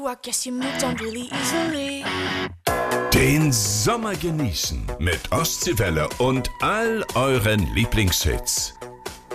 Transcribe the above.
I guess you moved on really easily. Den Sommer genießen mit Ostseewelle und all euren Lieblingshits.